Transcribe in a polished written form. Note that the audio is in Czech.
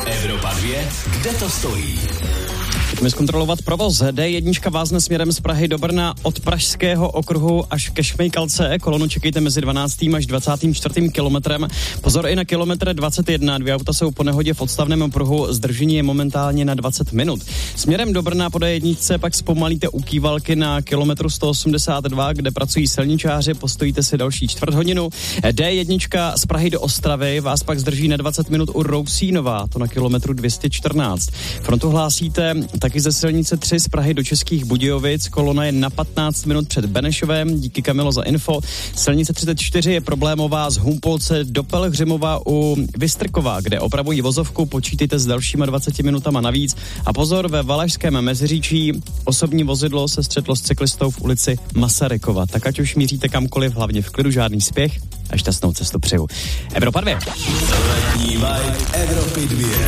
Evropa 2, kde to stojí? Pojďme zkontrolovat provoz. D1 vázne směrem z Prahy do Brna od Pražského okruhu až ke Šmejkalce. Kolonu čekejte mezi 12. až 24. kilometrem. Pozor i na kilometr 21. 2 auta jsou po nehodě v odstavném pruhu. Zdržení je momentálně na 20 minut. Směrem do Brna po D1 pak zpomalíte u Kývalky na kilometru 182, kde pracují silničáři. Postojíte si další čtvrt hodinu. D1 z Prahy do Ostravy vás pak zdrží na 20 minut u Rousínova, to na kilometru 214. Frontu hlásíte taky ze silnice 3 z Prahy do Českých Budějovic. Kolona je na 15 minut před Benešovem. Díky, Kamilo, za info. Silnice 34 je problémová z Humpolce do Pelhřimova u Vystrkova, kde opravují vozovku. Počítejte s dalšíma 20 minutama navíc. A pozor, ve Valašském Meziříčí osobní vozidlo se střetlo s cyklistou v ulici Masarykova. Tak ať už míříte kamkoliv, hlavně v klidu, žádný spěch a šťastnou cestu přeju. Evropa 2. Letní vibe Evropy 2.